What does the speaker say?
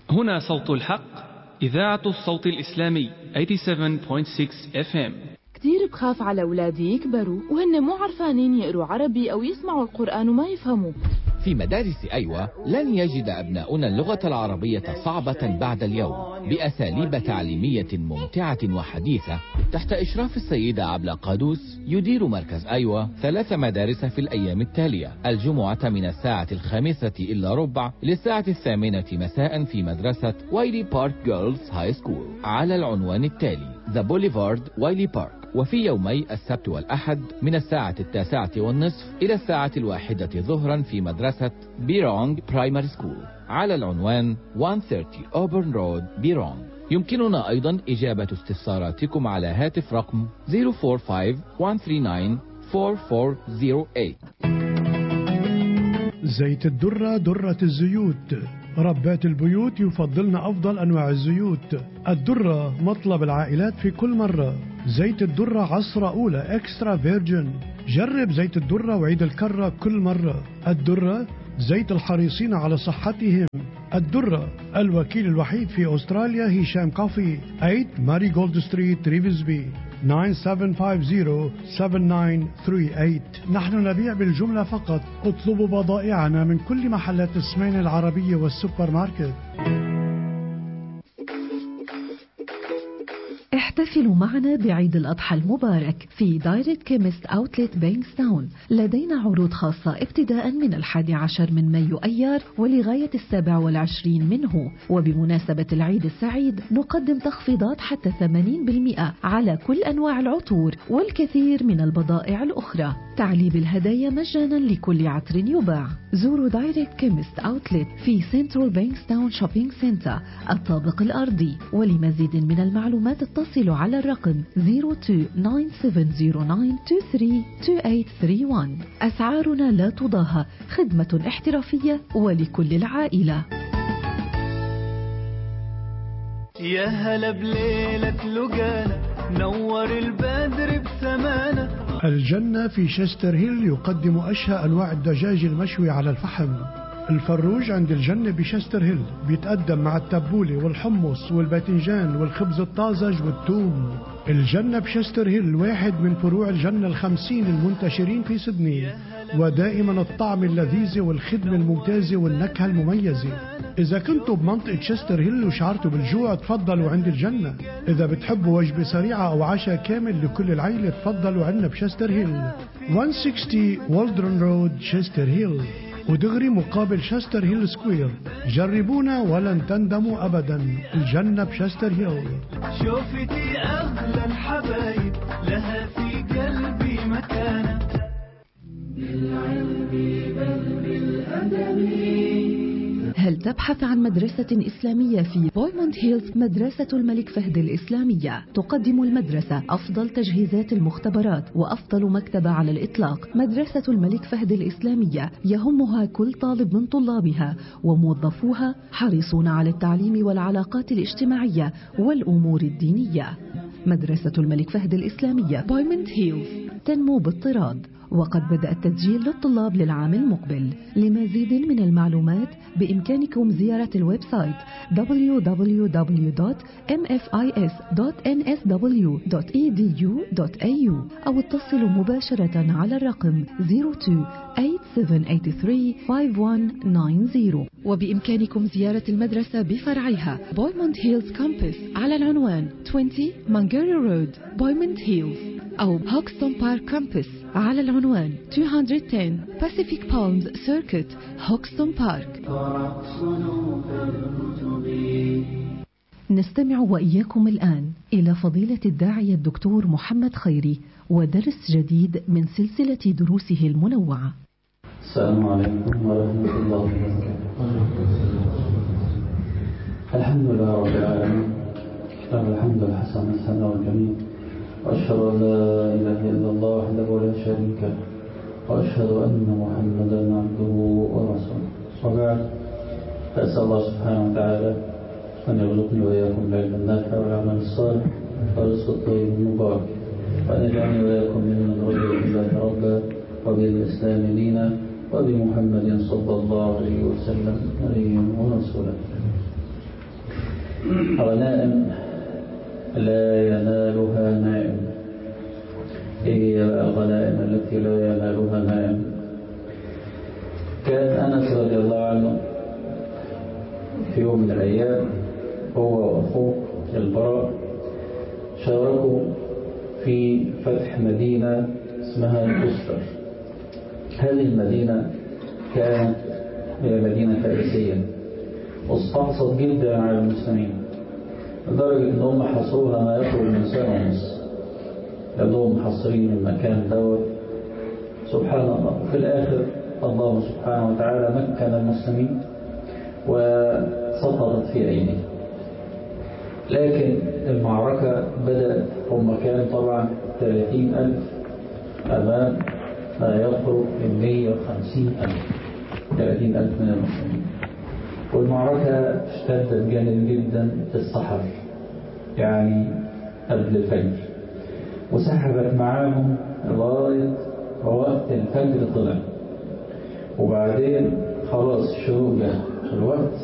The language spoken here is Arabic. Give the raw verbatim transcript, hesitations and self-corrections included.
هنا صوت الحق، إذاعة الصوت الإسلامي ثمانية وثمانين فاصلة ستة إف إم. كتير بخاف على أولادي يكبروا وهن مو عرفانين يقروا عربي أو يسمعوا القرآن وما يفهموا. في مدارس أيوة لن يجد أبناؤنا اللغة العربية صعبة بعد اليوم، بأساليب تعليمية ممتعة وحديثة تحت إشراف السيدة عبلة قادوس. يدير مركز أيوة ثلاث مدارس في الأيام التالية: الجمعة من الساعة الخامسة إلا ربع للساعة الثامنة مساء في مدرسة وايلي بارك جيرلز هاي سكول على العنوان التالي: ذا بوليفارد وايلي بارك. وفي يومي السبت والأحد من الساعة التاسعة والنصف إلى الساعة الواحدة ظهرا في مدرسة بيرونغ برايمري سكول على العنوان مئة وثلاثين أوبرن رود بيرونغ. يمكننا أيضا إجابة استفساراتكم على هاتف رقم صفر أربعة خمسة واحد ثلاثة تسعة أربعة أربعة صفر ثمانية. زيت الدرة درة الزيوت. ربات البيوت يفضلن أفضل أنواع الزيوت. الدرة مطلب العائلات في كل مرة. زيت الدرة عصرة أولى إكسترا فيرجن. جرب زيت الدرة وعيد الكرة كل مرة. الدرة زيت الحريصين على صحتهم. الدرة الوكيل الوحيد في أستراليا هشام كافي، ثمانية ماري جولد ستريت ريفزبي، تسعة سبعة خمسة صفر سبعة تسعة ثلاثة ثمانية. نحن نبيع بالجملة فقط. اطلبوا بضائعنا من كل محلات السمين العربية والسوبر ماركت. احتفلوا معنا بعيد الأضحى المبارك في دايركت كيمست أوتلت بينغستاون. لدينا عروض خاصة ابتداء من الحادي عشر من مايو أيار ولغاية السابع والعشرين منه. وبمناسبة العيد السعيد نقدم تخفيضات حتى ثمانين بالمئة على كل أنواع العطور والكثير من البضائع الأخرى. تعليب الهدايا مجانا لكل عطر يباع. زوروا دايركت كيمست أوتلت في سنترال بينغستاون شوبينج سنتر الطابق الأرضي. ولمزيد من المعلومات اتصلوا على الرقم صفر اثنين تسعة سبعة صفر تسعة اثنين ثلاثة اثنين ثمانية ثلاثة واحد. أسعارنا لا تضاهى، خدمة احترافية ولكل العائلة. يا هلا بليلة لقانا نور البدر بسمانة. الجنة في شستر هيل يقدم أشهى أنواع الدجاج المشوي على الفحم. الفروج عند الجنة بشستر هيل بيتقدم مع التبولة والحمص والباذنجان والخبز الطازج والثوم. الجنة بشستر هيل واحد من فروع الجنة الخمسين المنتشرين في سيدني، ودائما الطعم اللذيذ والخدمة الممتازة والنكهة المميزة. إذا كنتوا بمنطقة شستر هيل وشعرتوا بالجوع تفضلوا عند الجنة. إذا بتحبوا وجبة سريعة أو عشاء كامل لكل العائلة تفضلوا عنا بشستر هيل، مئة وستين والدرون رود شستر هيل، ودغري مقابل شستر هيل سكوير. جربونا ولن تندموا أبدا. الجنة بشستر هيل. شوفتي أغلى الحبايب لها في قلبي مكانة. بالعلم بل بالأدب. هل تبحث عن مدرسة إسلامية في بويموند هيلز؟ مدرسة الملك فهد الإسلامية تقدم المدرسة أفضل تجهيزات المختبرات وأفضل مكتبة على الإطلاق. مدرسة الملك فهد الإسلامية يهمها كل طالب من طلابها، وموظفوها حريصون على التعليم والعلاقات الاجتماعية والأمور الدينية. مدرسة الملك فهد الإسلامية بويموند هيلز تنمو باضطراد، وقد بدأ التسجيل للطلاب للعام المقبل. لمزيد من المعلومات بإمكانكم زيارة الويب سايت دبليو دبليو دبليو دوت إم إف آي إس دوت إن إس دبليو دوت إي دي يو دوت إيه يو أو اتصلوا مباشرة على الرقم صفر اثنين ثمانية سبعة ثمانية ثلاثة خمسة واحد تسعة صفر. وبإمكانكم زيارة المدرسة بفرعيها بويموند هيلز كامبس على العنوان عشرين مانجاري رود بويموند هيلز، أو هوكستون بارك كامبس على العنوان مئتين وعشرة Pacific Palms Circuit هوكستون بارك. نستمع وإياكم الآن إلى فضيلة الداعية الدكتور محمد خيري ودرس جديد من سلسلة دروسه المنوعة. السلام عليكم ورحمة الله وبركاته. الحمد لله رب العالمين، له الحمد الحسن الثناء الجميل، وأشهد أن لا إله إلا الله وحده لا شريك له، وأشهد أن محمدا عبده ورسوله. وبعد، فأسأل الله سبحانه وتعالى أن يرزقني وإياكم العلم النافع والعمل الصالح والرزق الطيب المبارك، وأن يجعلني وإياكم ممن رضي بالله ربا وبالإسلام دينا وبمحمد صلى الله عليه وسلم نبيا ورسولا. غنائم لا ينالها نائم. إيه الغنائم التي لا ينالها نائم؟ كان أنس رضي الله عنه في يوم من الأيام هو وأخوه البراء شاركوا في فتح مدينة اسمها كسر. هذه المدينة كانت هي مدينة فارسية واستعصت جدا على المسلمين لدرجة أنهم حصروها ما يقرب من سنة ونص، لأنهم محصرين المكان دوت. سبحان الله، في الآخر الله سبحانه وتعالى مكن المسلمين وسقطت في أيديهم. لكن المعركة بدأت، هم كان طبعا ثلاثين ألف أمام ما يقرب من مئة وخمسين ألف، ثلاثين ألف من المسلمين. والمعركة اشتدت جامد جدا في السحر، يعني قبل الفجر، وسحبت معاهم لغاية وقت الفجر طلع، وبعدين خلاص الشروق جاء الوقت